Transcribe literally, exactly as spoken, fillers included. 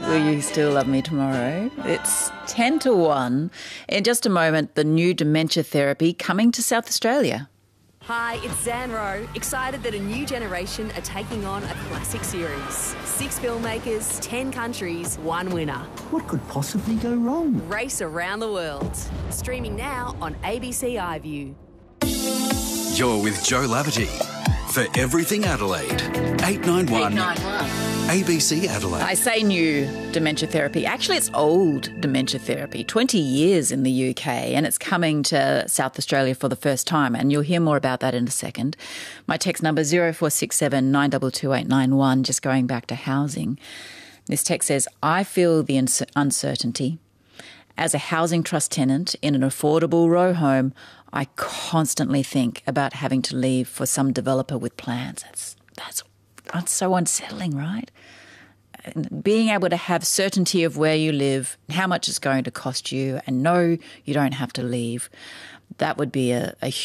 Will You Still Love Me Tomorrow? It's ten to one. In just a moment, the new dementia therapy coming to South Australia. Hi, it's Zan Rowe, excited that a new generation are taking on a classic series. Six filmmakers, ten countries, one winner. What could possibly go wrong? Race Around the World. Streaming now on A B C iView. You're with Joe Laverty for Everything Adelaide. eight nine one A B C Adelaide. I say new dementia therapy. Actually, it's old dementia therapy, twenty years in the U K, and it's coming to South Australia for the first time, and you'll hear more about that in a second. My text number zero four six seven nine two two eight nine one, just going back to housing. This text says, I feel the uncertainty. As a housing trust tenant in an affordable row home, I constantly think about having to leave for some developer with plans. That's, that's, that's so unsettling, right? Being able to have certainty of where you live, how much it's going to cost you, and know you don't have to leave, that would be a, a